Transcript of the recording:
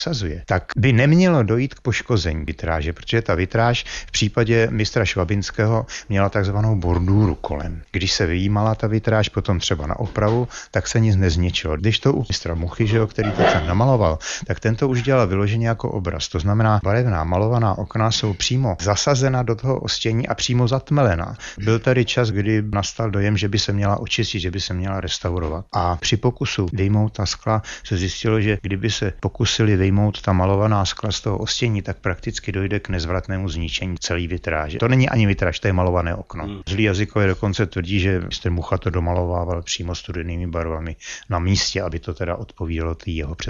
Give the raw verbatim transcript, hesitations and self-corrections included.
usazuje, tak by nemělo dojít k poškození vitráže, protože ta vitráž v případě mistra Švabinského měla takzvanou borduru kolem. Když se vyjímala ta vitráž potom třeba na opravu, tak se nic nezničilo. Když to u mistra Muchy, že jo, který to tam namaloval, tak tento už dělal vyloženě jako obraz. To znamená, barevná malovaná okna jsou přímo zasazena do toho ostění a přímo zatmelená. Byl tady čas, kdy nastal dojem, že by se měla očistit, že by se měla restaurovat. A při pokusu vyjmout ta skla se zjistilo, že kdyby se pokusili vyjmout ta malovaná skla z toho ostění, tak prakticky dojde k nezvratnému zničení celé vitráže. To není ani vitráž, to je malované okno. Hmm. Zlý jazykové dokonce tvrdí, že mistr Mucha to domalovával přímo studenými barvami na místě, aby to teda odpovídalo té jeho představě.